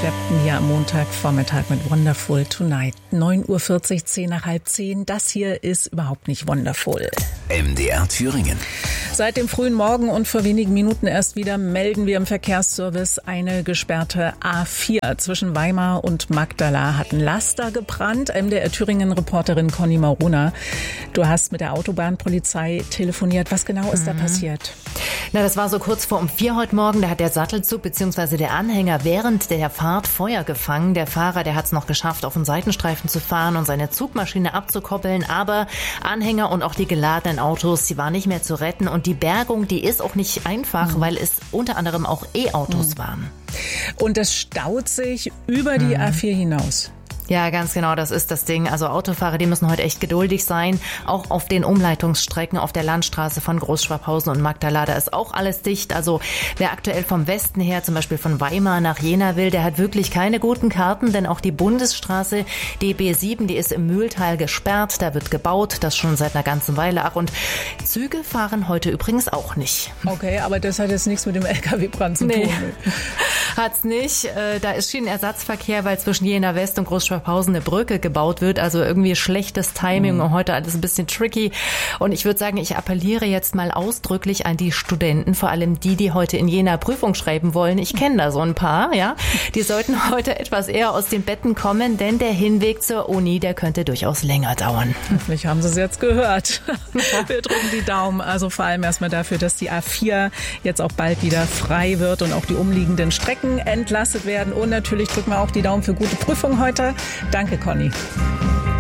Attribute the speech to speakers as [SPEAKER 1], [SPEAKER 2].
[SPEAKER 1] Clapton hier am Montagvormittag mit Wonderful Tonight. 9:40 Uhr, 10 nach halb 10. Das hier ist überhaupt nicht wonderful.
[SPEAKER 2] MDR Thüringen.
[SPEAKER 1] Seit dem frühen Morgen und vor wenigen Minuten erst wieder melden wir im Verkehrsservice eine gesperrte A4. Zwischen Weimar und Magdala hat ein Laster gebrannt. MDR Thüringen-Reporterin Conny Maruna, du hast mit der Autobahnpolizei telefoniert. Was genau ist da passiert?
[SPEAKER 3] Na, das war so kurz vor um 4 heute Morgen. Da hat der Sattelzug bzw. der Anhänger während der Fahrt Feuer gefangen. Der Fahrer, der hat es noch geschafft, auf den Seitenstreifen zu fahren und seine Zugmaschine abzukoppeln. Aber Anhänger und auch die geladenen Autos, die waren nicht mehr zu retten. Und die Bergung, die ist auch nicht einfach, weil es unter anderem auch E-Autos waren.
[SPEAKER 1] Und es staut sich über die A4 hinaus.
[SPEAKER 3] Ja, ganz genau, das ist das Ding. Also Autofahrer, die müssen heute echt geduldig sein. Auch auf den Umleitungsstrecken auf der Landstraße von Großschwabhausen und Magdala, da ist auch alles dicht. Also wer aktuell vom Westen her, zum Beispiel von Weimar nach Jena will, der hat wirklich keine guten Karten, denn auch die Bundesstraße, die B7, die ist im Mühltal gesperrt. Da wird gebaut, das schon seit einer ganzen Weile. Ach, und Züge fahren heute übrigens auch nicht.
[SPEAKER 1] Okay, aber das hat jetzt nichts mit dem LKW-Brand zu tun.
[SPEAKER 3] Nee, hat's nicht. Da ist Schienenersatzverkehr, weil zwischen Jena West und Großschwabhausen eine Brücke gebaut wird, also irgendwie schlechtes Timing und heute alles ein bisschen tricky. Und ich würde sagen, ich appelliere jetzt mal ausdrücklich an die Studenten, vor allem die heute in Jena Prüfung schreiben wollen. Ich kenne da so ein paar, ja. Die sollten heute etwas eher aus den Betten kommen, denn der Hinweg zur Uni, der könnte durchaus länger dauern.
[SPEAKER 1] Hoffentlich haben Sie es jetzt gehört. Wir drücken die Daumen, also vor allem erstmal dafür, dass die A4 jetzt auch bald wieder frei wird und auch die umliegenden Strecken entlastet werden. Und natürlich drücken wir auch die Daumen für gute Prüfung heute. Danke, Conny.